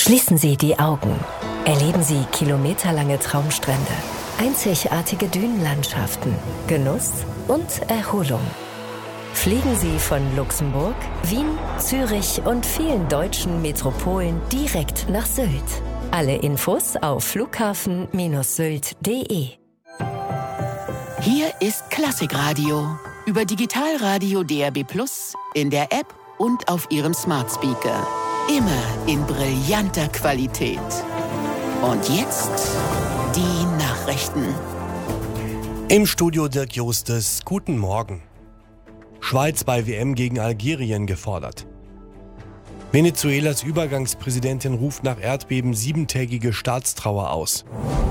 Schließen Sie die Augen. Erleben Sie kilometerlange Traumstrände, einzigartige Dünenlandschaften, Genuss und Erholung. Fliegen Sie von Luxemburg, Wien, Zürich und vielen deutschen Metropolen direkt nach Sylt. Alle Infos auf flughafen-sylt.de. Hier ist Klassikradio über Digitalradio DAB+, in der App und auf Ihrem Smart Speaker. Immer in brillanter Qualität. Und jetzt die Nachrichten. Im Studio Dirk Justes. Guten Morgen. Schweiz bei WM gegen Algerien gefordert. Venezuelas Übergangspräsidentin ruft nach Erdbeben 7-tägige Staatstrauer aus.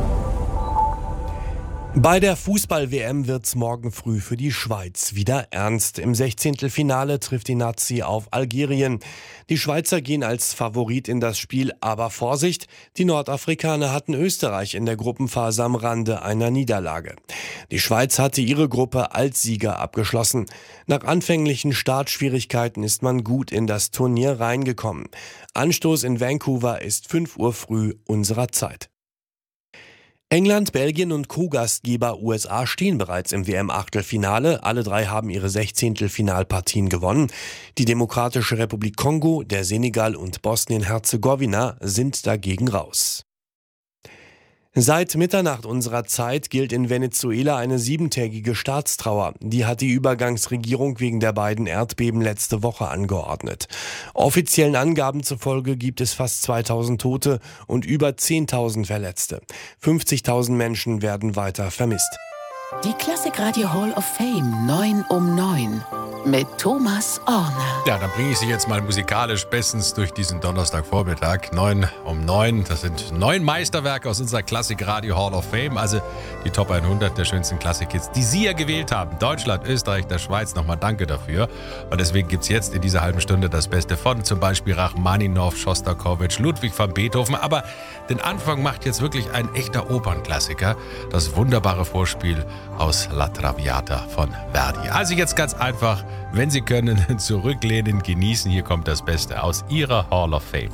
Bei der Fußball-WM wird's morgen früh für die Schweiz wieder ernst. Im 16. Finale trifft die Nazi auf Algerien. Die Schweizer gehen als Favorit in das Spiel, aber Vorsicht, die Nordafrikaner hatten Österreich in der Gruppenphase am Rande einer Niederlage. Die Schweiz hatte ihre Gruppe als Sieger abgeschlossen. Nach anfänglichen Startschwierigkeiten ist man gut in das Turnier reingekommen. Anstoß in Vancouver ist 5 Uhr früh unserer Zeit. England, Belgien und Co-Gastgeber USA stehen bereits im WM-Achtelfinale. Alle drei haben ihre 16. Finalpartien gewonnen. Die Demokratische Republik Kongo, der Senegal und Bosnien-Herzegowina sind dagegen raus. Seit Mitternacht unserer Zeit gilt in Venezuela eine 7-tägige Staatstrauer. Die hat die Übergangsregierung wegen der beiden Erdbeben letzte Woche angeordnet. Offiziellen Angaben zufolge gibt es fast 2000 Tote und über 10.000 Verletzte. 50.000 Menschen werden weiter vermisst. Die Klassikradio Hall of Fame 9 um 9 mit Thomas Orner. Ja, dann bringe ich Sie jetzt mal musikalisch bestens durch diesen Donnerstagvormittag. 9 um 9, das sind 9 Meisterwerke aus unserer Klassikradio Hall of Fame, also die Top 100 der schönsten Klassikhits, die Sie ja gewählt haben. Deutschland, Österreich, der Schweiz, nochmal danke dafür. Und deswegen gibt es jetzt in dieser halben Stunde das Beste von zum Beispiel Rachmaninow, Schostakowitsch, Ludwig van Beethoven. Aber den Anfang macht jetzt wirklich ein echter Opernklassiker, das wunderbare Vorspiel aus La Traviata von Verdi. Also jetzt ganz einfach, wenn Sie können, zurücklehnen, genießen. Hier kommt das Beste aus Ihrer Hall of Fame.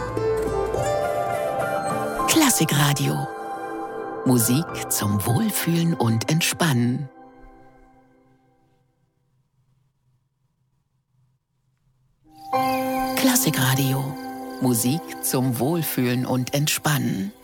Klassikradio. Musik zum Wohlfühlen und Entspannen. Klassikradio. Musik zum Wohlfühlen und Entspannen.